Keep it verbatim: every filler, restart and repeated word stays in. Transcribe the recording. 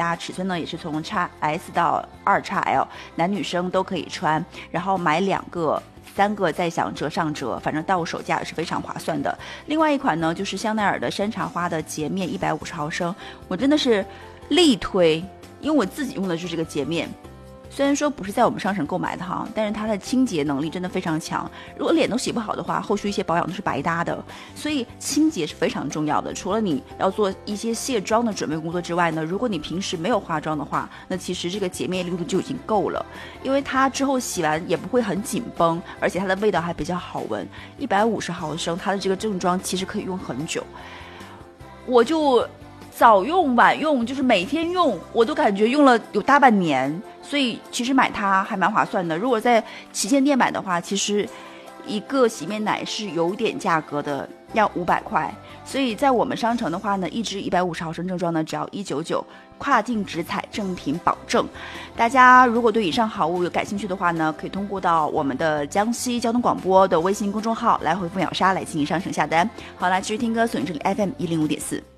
搭，尺寸呢也是从 X S 到 二 X L， 男女生都可以穿，然后买两个三个再享折上折，反正到手价也是非常划算的。另外一款呢就是香奈儿的山茶花的洁面一百五十毫升，我真的是力推，因为我自己用的就是这个洁面，虽然说不是在我们商城购买的哈，但是它的清洁能力真的非常强。如果脸都洗不好的话，后续一些保养都是白搭的，所以清洁是非常重要的。除了你要做一些卸妆的准备工作之外呢，如果你平时没有化妆的话，那其实这个洁面力度就已经够了，因为它之后洗完也不会很紧绷，而且它的味道还比较好闻。一百五十毫升，它的这个正装其实可以用很久，我就早用晚用，就是每天用，我都感觉用了有大半年，所以其实买它还蛮划算的。如果在旗舰店买的话，其实一个洗面奶是有点价格的，要五百块。所以在我们商城的话呢，一支一百五十毫升正装呢只要一百九十九，跨境直采，正品保证。大家如果对以上好物有感兴趣的话呢，可以通过到我们的江西交通广播的微信公众号来回复秒杀来进行商城下单。好啦，继续听歌，锁定这里 F M 一零五点四。